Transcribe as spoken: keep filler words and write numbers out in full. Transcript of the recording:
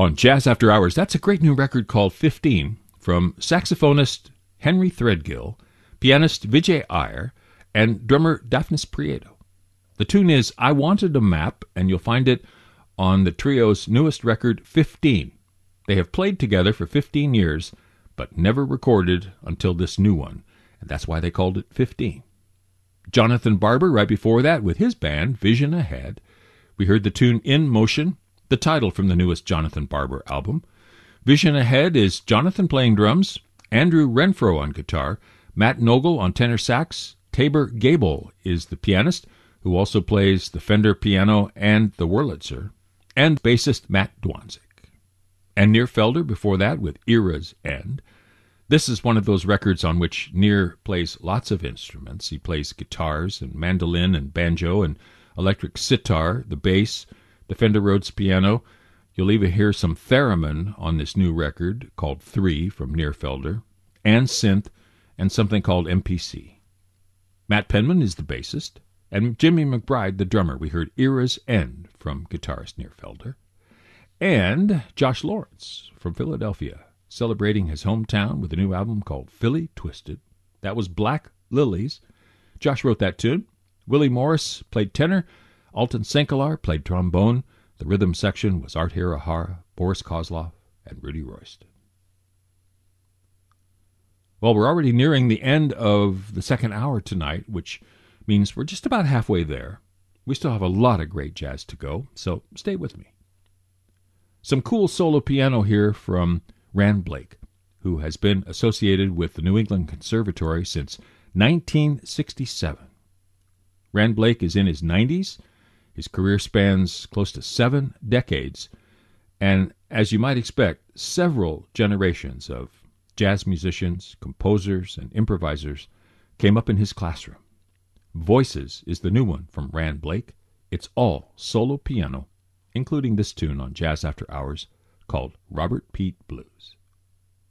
On Jazz After Hours, that's a great new record called fifteen from saxophonist Henry Threadgill, pianist Vijay Iyer, and drummer Daphnis Prieto. The tune is I Wanted a Map, and you'll find it on the trio's newest record, fifteen. They have played together for fifteen years, but never recorded until this new one, and that's why they called it fifteen. Jonathan Barber, right before that, with his band, Vision Ahead. We heard the tune In Motion, the title from the newest Jonathan Barber album. Vision Ahead is Jonathan playing drums, Andrew Renfro on guitar, Matt Nogel on tenor sax, Tabor Gable is the pianist, who also plays the Fender piano and the Wurlitzer, and bassist Matt Dwanzik. And Nir Felder before that with Era's End. This is one of those records on which Nir plays lots of instruments. He plays guitars and mandolin and banjo and electric sitar, the bass, the Fender Rhodes piano. You'll even hear some theremin on this new record called Three from Nir Felder, and synth, and something called M P C. Matt Penman is the bassist, and Jimmy McBride the drummer. We heard Era's End from guitarist Nir Felder. And Josh Lawrence from Philadelphia, celebrating his hometown with a new album called Philly Twisted. That was Black Lilies. Josh wrote that tune. Willie Morris played tenor. Alton Senkelar played trombone. The rhythm section was Art Hirahara, Boris Kozlov, and Rudy Royston. Well, we're already nearing the end of the second hour tonight, which means we're just about halfway there. We still have a lot of great jazz to go, so stay with me. Some cool solo piano here from Rand Blake, who has been associated with the New England Conservatory since nineteen sixty-seven. Rand Blake is in his nineties. His career spans close to seven decades, and as you might expect, several generations of jazz musicians, composers, and improvisers came up in his classroom. Voices is the new one from Rand Blake. It's all solo piano, including this tune on Jazz After Hours called Robert Pete Blues.